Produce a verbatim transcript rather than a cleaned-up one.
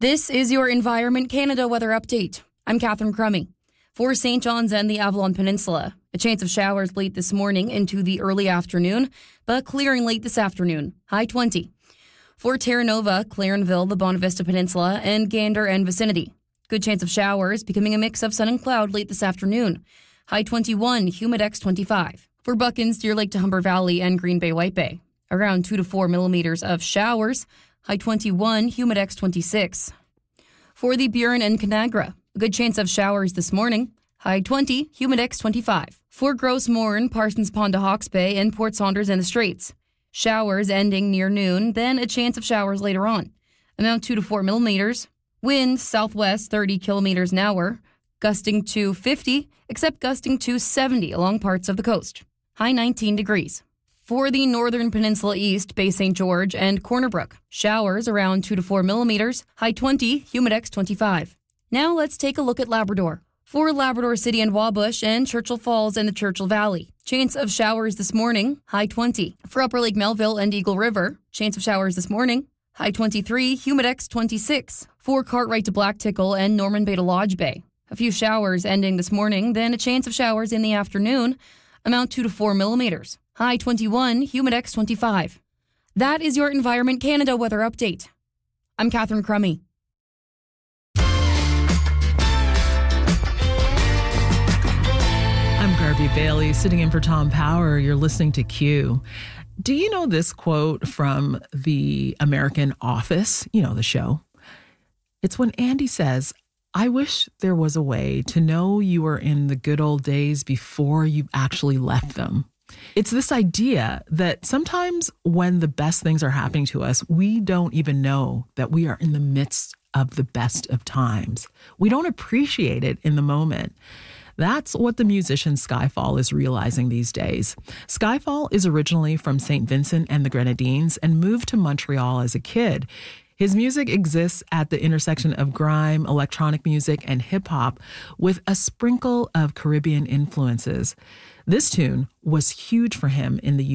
This is your Environment Canada weather update. I'm Catherine Crummy. For Saint John's and the Avalon Peninsula, a chance of showers late this morning into the early afternoon, but clearing late this afternoon, high twenty. For Terra Nova, Clarenville, the Bonavista Peninsula, and Gander and vicinity, good chance of showers becoming a mix of sun and cloud late this afternoon, high twenty-one, Humidex twenty-five. For Buckins, Deer Lake to Humber Valley, and Green Bay White Bay, around two to four millimeters of showers, high twenty-one, Humidex twenty-six. For the Burin and Conagra, a good chance of showers this morning, high twenty, Humidex twenty-five. For Gross Morin, Parsons Pond to Hawke's Bay, and Port Saunders and the Straits, showers ending near noon, then a chance of showers later on, amount two to four millimeters. Wind southwest thirty kilometers an hour, gusting to fifty, except gusting to seventy along parts of the coast, high nineteen degrees. For the northern peninsula east, Bay Saint George and Corner Brook, showers around two to four millimeters, high twenty, Humidex twenty-five. Now let's take a look at Labrador. For Labrador City and Wabush and Churchill Falls and the Churchill Valley, chance of showers this morning, high twenty. For Upper Lake Melville and Eagle River, chance of showers this morning, high twenty-three, Humidex twenty-six. For Cartwright to Black Tickle and Norman Bay to Lodge Bay, a few showers ending this morning, then a chance of showers in the afternoon, amount two to four millimeters. High twenty-one, Humidex twenty-five. That is your Environment Canada weather update. I'm Catherine Crummy. I'm Garvey Bailey, sitting in for Tom Power. You're listening to Q. Do you know this quote from the American Office? You know, the show. It's when Andy says, "I wish there was a way to know you were in the good old days before you actually left them." It's this idea that sometimes when the best things are happening to us, we don't even know that we are in the midst of the best of times. We don't appreciate it in the moment. That's what the musician Skyfall is realizing these days. Skyfall is originally from Saint Vincent and the Grenadines and moved to Montreal as a kid. His music exists at the intersection of grime, electronic music, and hip-hop with a sprinkle of Caribbean influences. This tune was huge for him in the